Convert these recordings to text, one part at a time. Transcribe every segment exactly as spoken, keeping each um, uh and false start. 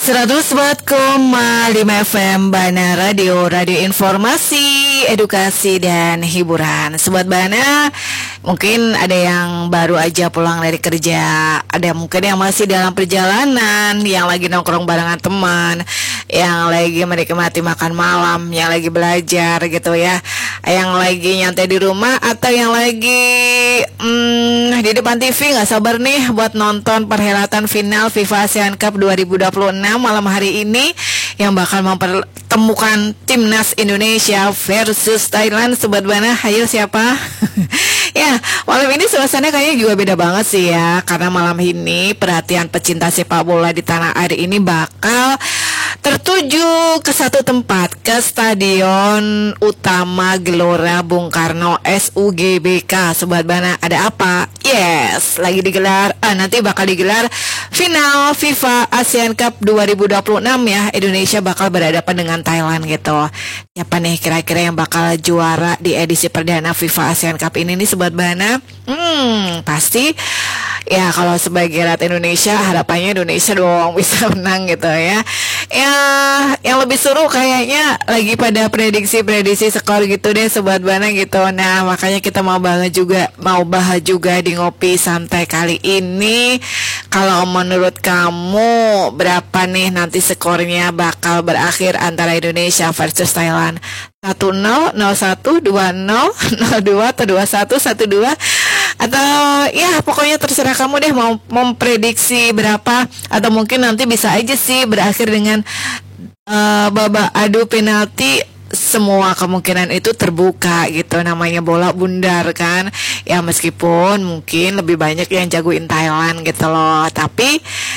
seratus empat koma lima F M Bana Radio, radio informasi, edukasi, dan hiburan. Sobat Bana, mungkin ada yang baru aja pulang dari kerja, ada mungkin yang masih dalam perjalanan, yang lagi nongkrong barengan teman, yang lagi menikmati makan malam, yang lagi belajar gitu ya, yang lagi nyantai di rumah, atau yang lagi hmm, di depan T V nggak sabar nih buat nonton perhelatan final FIFA ASEAN Cup dua ribu dua puluh enam malam hari ini yang bakal mempertemukan timnas Indonesia versus Thailand. Sobat Bana, ayo siapa? Ya, malam ini suasana kayaknya juga beda banget sih ya, karena malam ini perhatian pecinta sepak bola di tanah air ini bakal tertuju ke satu tempat, ke Stadion Utama Gelora Bung Karno S U G B K. Sobat Bana, ada apa? Yes, lagi digelar, ah, nanti bakal digelar final FIFA ASEAN Cup dua ribu dua puluh enam ya. Indonesia bakal berhadapan dengan Thailand gitu. Siapa nih kira-kira yang bakal juara di edisi perdana FIFA ASEAN Cup ini nih Sobat Bana? Hmm, pasti ya kalau sebagai rakyat Indonesia harapannya Indonesia dong bisa menang gitu ya. Ya, yang lebih seru kayaknya lagi pada prediksi-prediksi skor gitu deh Sobat Bana gitu. Nah, makanya kita mau banget juga, mau bahas juga di Ngopi Santai kali ini. Kalau menurut kamu berapa nih nanti skornya bakal berakhir antara Indonesia versus Thailand? satu nol, nol satu, dua nol, nol dua, atau dua satu, satu dua, atau ya pokoknya terserah kamu deh mau memprediksi berapa, atau mungkin nanti bisa aja sih berakhir dengan uh, babak adu penalti. Semua kemungkinan itu terbuka gitu, namanya bola bundar kan ya, meskipun mungkin lebih banyak yang jagoin Thailand gitu loh, tapi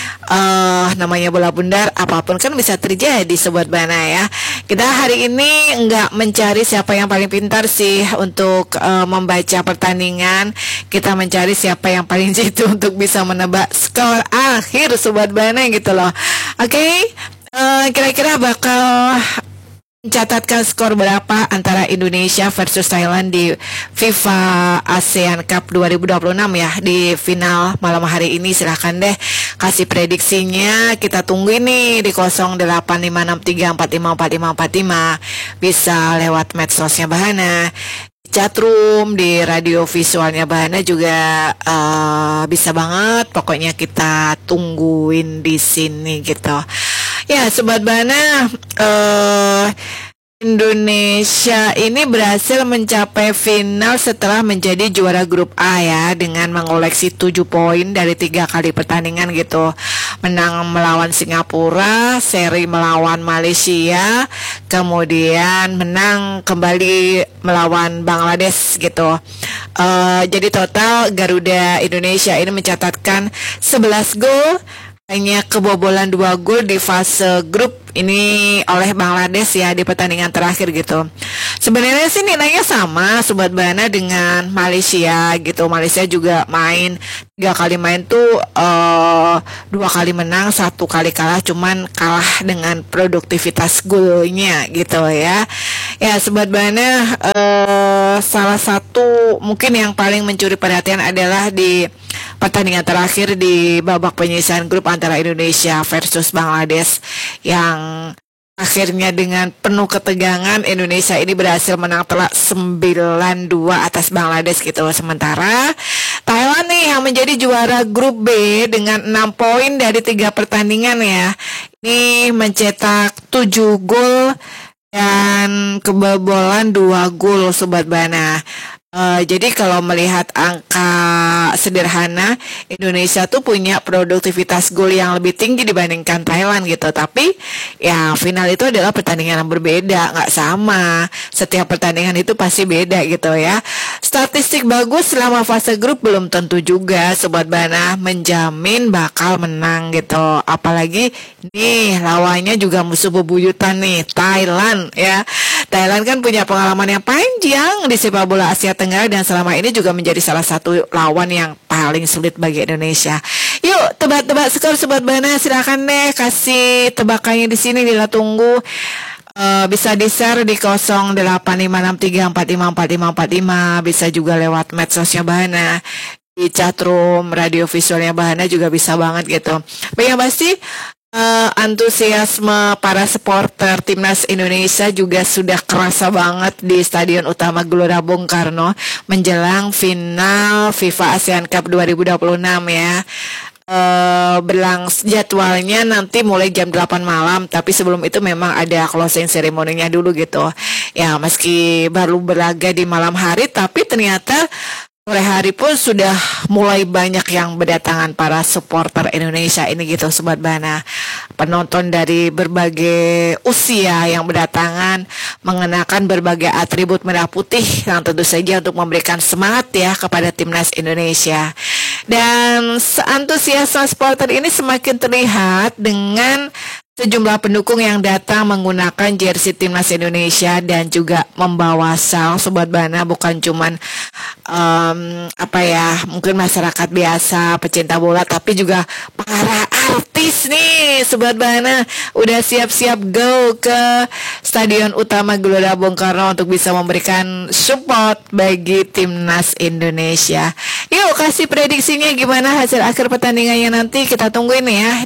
uh, namanya bola bundar, apapun kan bisa terjadi Sobat Bana ya. Kita hari ini nggak mencari siapa yang paling pintar sih untuk uh, membaca pertandingan, kita mencari siapa yang paling jitu untuk bisa menebak skor akhir Sobat Bana gitu loh. Oke, okay? uh, kira-kira bakal mencatatkan skor berapa antara Indonesia versus Thailand di FIFA ASEAN Cup dua ribu dua puluh enam ya, di final malam hari ini? Silahkan deh kasih prediksinya, kita tunggu ini di nol delapan lima enam tiga empat lima empat lima empat lima, bisa lewat medsosnya Bahana, chatroom, di radio visualnya Bahana juga uh, bisa banget, pokoknya kita tungguin di sini gitu. Ya Sobat Bana, uh, Indonesia ini berhasil mencapai final setelah menjadi juara grup A ya, dengan mengoleksi tujuh poin dari tiga kali pertandingan gitu. Menang melawan Singapura, seri melawan Malaysia, kemudian menang kembali melawan Bangladesh gitu. Uh, jadi total Garuda Indonesia ini mencatatkan sebelas gol, hanya kebobolan dua gol di fase grup ini oleh Bangladesh ya di pertandingan terakhir gitu. Sebenarnya sih nilainya sama Sobat Bana dengan Malaysia gitu. Malaysia juga main tiga kali main tuh uh, dua kali menang, satu kali kalah, cuman kalah dengan produktivitas golnya gitu ya. Ya Sobat Bana, uh, salah satu mungkin yang paling mencuri perhatian adalah di pertandingan terakhir di babak penyisihan grup antara Indonesia versus Bangladesh, yang akhirnya dengan penuh ketegangan Indonesia ini berhasil menang telak sembilan dua atas Bangladesh gitu. Sementara Thailand nih yang menjadi juara grup B dengan enam poin dari tiga pertandingan ya, ini mencetak tujuh gol dan kebobolan dua gol Sobat Bana. Uh, jadi kalau melihat angka sederhana, Indonesia tuh punya produktivitas gol yang lebih tinggi dibandingkan Thailand gitu. Tapi ya final itu adalah pertandingan yang berbeda, nggak sama. Setiap pertandingan itu pasti beda gitu ya. Statistik bagus selama fase grup belum tentu juga Sobat Bana menjamin bakal menang gitu. Apalagi nih lawannya juga musuh bebuyutan nih, Thailand ya. Thailand kan punya pengalaman yang panjang di sepak bola Asia Tenggara dan selama ini juga menjadi salah satu lawan yang paling sulit bagi Indonesia. Yuk tebak-tebak skor Sobat Bana, silakan deh kasih tebakannya di sini, Lila tunggu. Uh, bisa di-share di nol delapan lima enam tiga empat lima empat lima empat lima, bisa juga lewat medsosnya Bahana, di chatroom radio visualnya Bahana juga bisa banget gitu. Baik, yang pasti Uh, antusiasme para supporter timnas Indonesia juga sudah kerasa banget di Stadion Utama Gelora Bung Karno menjelang final FIFA ASEAN Cup dua ribu dua puluh enam ya. Uh, berlang jadwalnya nanti mulai jam delapan malam, tapi sebelum itu memang ada closing ceremony-nya dulu gitu. Ya, meski baru berlaga di malam hari, tapi ternyata sore hari pun sudah mulai banyak yang berdatangan para supporter Indonesia ini gitu Sobat Bana. Penonton dari berbagai usia yang berdatangan mengenakan berbagai atribut merah putih yang tentu saja untuk memberikan semangat ya kepada timnas Indonesia. Dan antusiasme supporter ini semakin terlihat dengan sejumlah pendukung yang datang menggunakan jersey timnas Indonesia dan juga membawa sal Sobat Bana, bukan cuman um, apa ya mungkin masyarakat biasa pecinta bola, tapi juga para artis nih Sobat Bana udah siap-siap go ke Stadion Utama Gelora Bung Karno untuk bisa memberikan support bagi timnas Indonesia. Yuk kasih prediksinya gimana hasil akhir pertandingannya nanti, kita tungguin ya